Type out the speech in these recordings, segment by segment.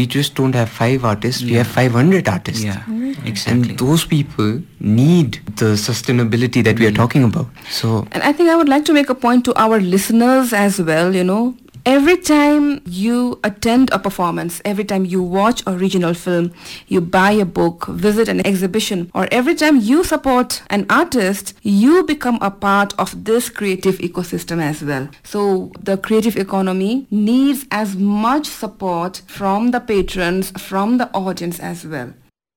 we just don't have 5 artists, we have 500 artists. Yeah, exactly. And those people need the sustainability that we are talking about. So, And I think I would like to make a point to our listeners as well, Every time you attend a performance, every time you watch a regional film, you buy a book, visit an exhibition, or every time you support an artist, you become a part of this creative ecosystem as well. So the creative economy needs as much support from the patrons, from the audience as well.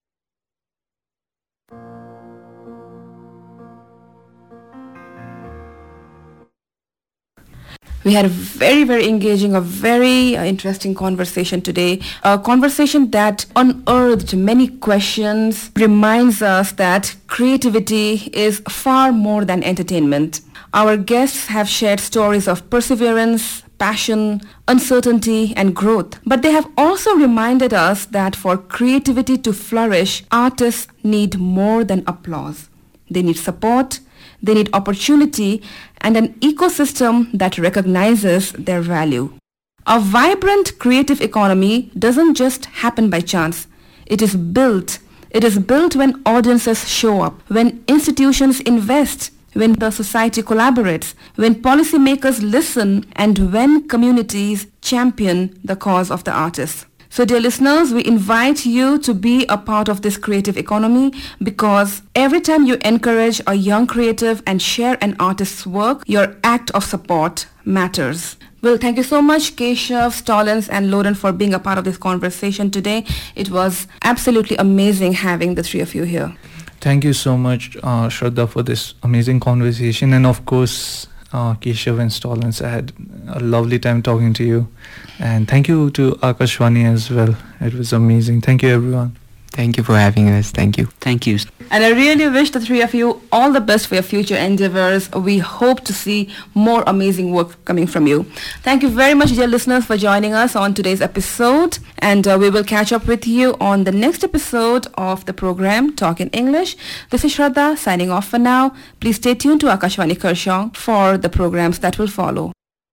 We had a very, very engaging, a very interesting conversation today. A conversation that unearthed many questions, reminds us that creativity is far more than entertainment. Our guests have shared stories of perseverance, passion, uncertainty, and growth. But they have also reminded us that for creativity to flourish, artists need more than applause. They need support, they need opportunity, and an ecosystem that recognizes their value. A vibrant creative economy doesn't just happen by chance. It is built. It is built when audiences show up, when institutions invest, when the society collaborates, when policymakers listen, and when communities champion the cause of the artists. So dear listeners, we invite you to be a part of this creative economy, because every time you encourage a young creative and share an artist's work, your act of support matters. Well, thank you so much, Keshav, Stallins, and Lauren, for being a part of this conversation today. It was absolutely amazing having the three of you here. Thank you so much, Shraddha, for this amazing conversation. And of course, Keshav and Stallins, I had a lovely time talking to you. And thank you to Akashvani as well. It was amazing. Thank you, everyone. thank you for having us. Thank you. Thank you. And I really wish the three of you all the best for your future endeavors. We hope to see more amazing work coming from you. Thank you very much, dear listeners, for joining us on today's episode. And we will catch up with you on the next episode of the program, Talk in English. This is Shraddha signing off for now. Please stay tuned to Akashvani Kurseong for the programs that will follow.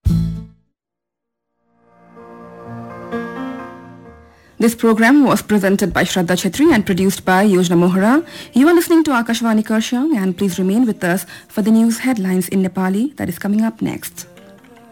This program was presented by Shraddha Chhetri and produced by Yojna Mohra. You are listening to Akashvani Kurseong, and please remain with us for the news headlines in Nepali that is coming up next.